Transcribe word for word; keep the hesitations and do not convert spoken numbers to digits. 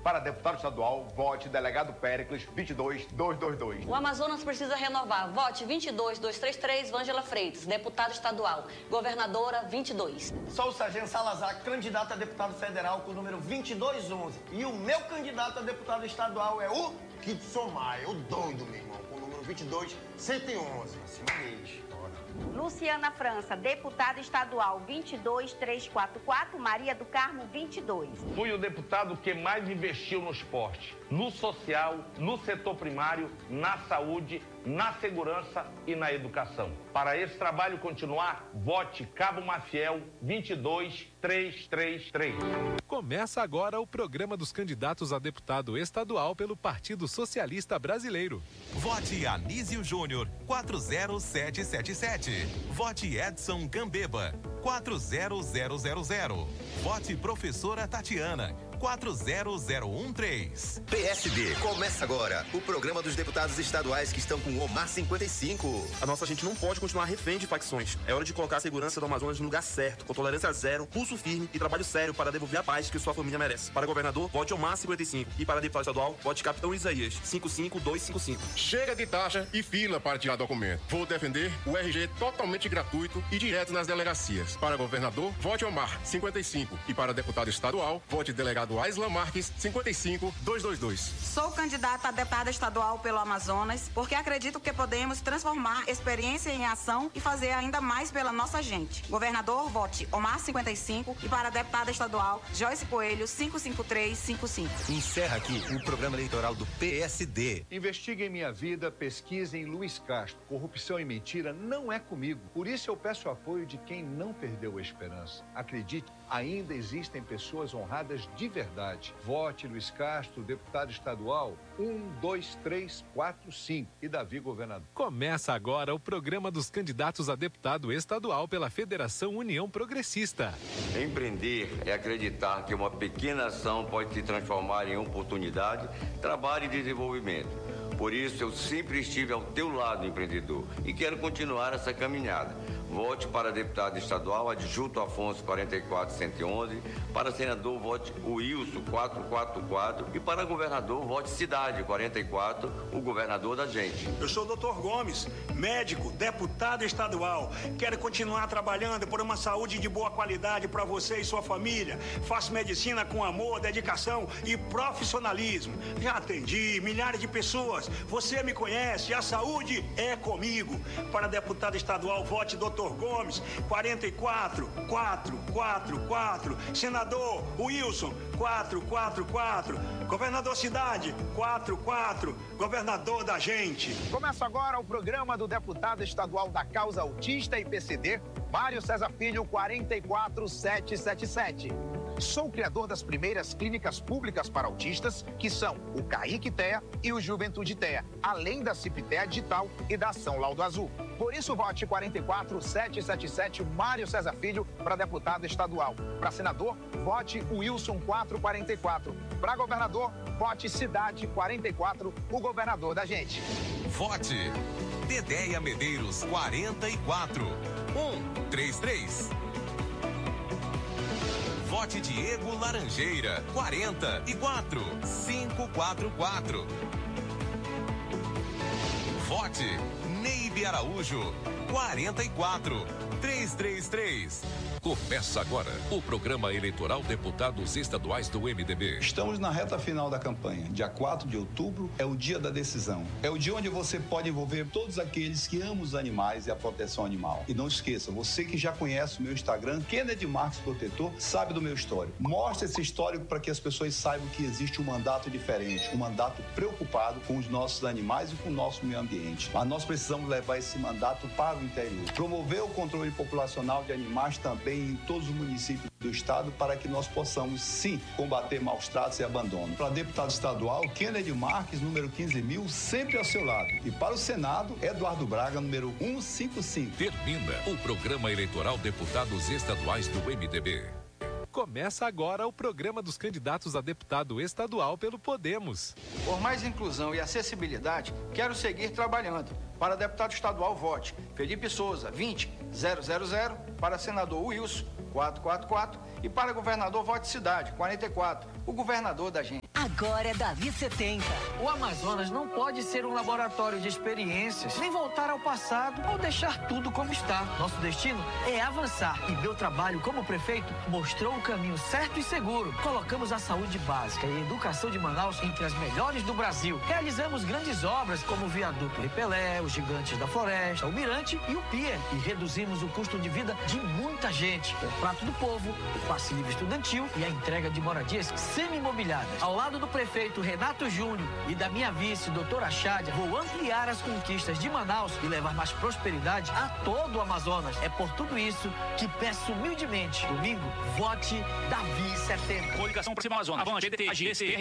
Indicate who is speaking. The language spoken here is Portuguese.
Speaker 1: Para deputado estadual, vote delegado Péricles vinte e dois mil duzentos e vinte e dois.
Speaker 2: O Amazonas precisa renovar. Vote vinte e dois mil duzentos e trinta e três, Vângela Freitas, deputada estadual. Governadora, vinte e dois.
Speaker 3: Sou o Sargento Salazar, candidato a deputado federal com o número vinte e dois onze. E o meu candidato a deputado estadual é o Kidson Maia, o doido, meu irmão, com o número vinte e dois mil cento e onze. Acima deles.
Speaker 4: Luciana França, deputada estadual vinte e dois mil trezentos e quarenta e quatro, Maria do Carmo vinte e dois.
Speaker 5: Fui o deputado que mais investiu no esporte, no social, no setor primário, na saúde, na segurança e na educação. Para esse trabalho continuar, vote Cabo Mafiel vinte e dois mil trezentos e trinta e três.
Speaker 6: Começa agora o programa dos candidatos a deputado estadual pelo Partido Socialista Brasileiro.
Speaker 7: Vote Anísio Júnior, quatro zero sete sete sete. Vote Edson Gambeba, quatro zero zero zero zero. Vote Professora Tatiana, quatro zero zero um três.
Speaker 8: P S D, começa agora o programa dos deputados estaduais que estão com o Omar cinquenta e cinco.
Speaker 9: A nossa gente não pode continuar refém de facções. É hora de colocar a segurança do Amazonas no lugar certo, com tolerância zero, pulso firme e trabalho sério para devolver a paz que sua família merece. Para governador, vote Omar cinquenta e cinco. E para deputado estadual, vote Capitão Isaías, cinco cinco dois cinco cinco.
Speaker 10: Chega de taxa e fila para tirar documento. Vou defender o R G totalmente gratuito e direto nas delegacias. Para governador, vote Omar cinquenta e cinco. E para deputado estadual, vote delegado Aislan Marques, cinquenta e cinco dois dois dois.
Speaker 11: Sou candidata a deputada estadual pelo Amazonas, porque acredito que podemos transformar experiência em ação e fazer ainda mais pela nossa gente. Governador, vote Omar cinquenta e cinco e para deputada estadual, Joyce Coelho, cinco cinco três cinco cinco.
Speaker 8: Encerra aqui o programa eleitoral do P S D.
Speaker 12: Investiguem minha vida, pesquisem Luiz Castro. Corrupção e mentira não é comigo. Por isso eu peço o apoio de quem não perdeu a esperança. Acredite, ainda existem pessoas honradas de verdade. Vote Luiz Castro, deputado estadual, um, dois, três, quatro, cinco. E Davi, governador.
Speaker 6: Começa agora o programa dos candidatos a deputado estadual pela Federação União Progressista.
Speaker 13: Empreender é acreditar que uma pequena ação pode se transformar em oportunidade, trabalho e desenvolvimento. Por isso, eu sempre estive ao teu lado, empreendedor, e quero continuar essa caminhada. Vote para deputado estadual, adjunto Afonso, quarenta e quatro cento e onze. Para senador, vote o Wilson, quatrocentos e quarenta e quatro. E para governador, vote Cidade, quarenta e quatro, o governador da gente.
Speaker 14: Eu sou o doutor Gomes, médico, deputado estadual. Quero continuar trabalhando por uma saúde de boa qualidade para você e sua família. Faço medicina com amor, dedicação e profissionalismo. Já atendi milhares de pessoas. Você me conhece, a saúde é comigo. Para deputado estadual, vote doutor Gomes, quarenta e quatro, quatro, quatro, quatro. Senador Wilson, quatro, quatro, quatro. Governador Cidade, quatro, quatro. Governador da gente.
Speaker 15: Começa agora o programa do deputado estadual da Causa Autista e P C D, Mário César Filho, quarenta e quatro sete sete sete. Sou o criador das primeiras clínicas públicas para autistas, que são o Caique TEA e o Juventude TEA, além da Ciptea Digital e da Ação Laudo Azul. Por isso, vote quarenta e quatro sete sete sete Mário César Filho para deputado estadual. Para senador, vote Wilson quatrocentos e quarenta e quatro. Para governador, vote Cidade quarenta e quatro, o governador da gente.
Speaker 7: Vote Dedéia Medeiros, quarenta e quatro, um três três. Vote Diego Laranjeira, quarenta e quatro, cinco quatro quatro. Vote Neibe Araújo, quarenta e quatro, três três três.
Speaker 16: Começa agora o programa eleitoral Deputados Estaduais do M D B.
Speaker 17: Estamos na reta final da campanha. Dia quatro de outubro é o dia da decisão. É o dia onde você pode envolver todos aqueles que amam os animais e a proteção animal. E não esqueça, você que já conhece o meu Instagram, Kennedy Marques Protetor, sabe do meu histórico. Mostre esse histórico para que as pessoas saibam que existe um mandato diferente, um mandato preocupado com os nossos animais e com o nosso meio ambiente. Mas nós precisamos levar esse mandato para o interior. Promover o controle populacional de animais também em todos os municípios do estado para que nós possamos, sim, combater maus tratos e abandono. Para deputado estadual, Kennedy Marques, número quinze mil, sempre ao seu lado. E para o Senado, Eduardo Braga, número cento e cinquenta e cinco.
Speaker 16: Termina o programa eleitoral Deputados Estaduais do M D B.
Speaker 6: Começa agora o programa dos candidatos a deputado estadual pelo Podemos.
Speaker 18: Por mais inclusão e acessibilidade, quero seguir trabalhando. Para deputado estadual, vote Felipe Souza, vinte mil. Para senador, Wilson, quatrocentos e quarenta e quatro. E para governador, vote Cidade, quarenta e quatro. O governador da gente.
Speaker 19: agora é Davi setenta.
Speaker 20: O Amazonas não pode ser um laboratório de experiências, nem voltar ao passado ou deixar tudo como está. Nosso destino é avançar e meu trabalho como prefeito mostrou o caminho certo e seguro. Colocamos a saúde básica e a educação de Manaus entre as melhores do Brasil. Realizamos grandes obras como o viaduto Ripelé, os Gigantes da Floresta, o Mirante e o Pier. E reduzimos o custo de vida de muita gente. Com o Prato do Povo, o passe livre estudantil e a entrega de moradias semi-imobiliadas. Ao lado do prefeito Renato Júnior e da minha vice, doutora Chádia, vou ampliar as conquistas de Manaus e levar mais prosperidade a todo o Amazonas. É por tudo isso que peço humildemente, domingo, vote Davi setenta.
Speaker 21: Coligação Próxima Amazonas. Avante, P D T, A G C R.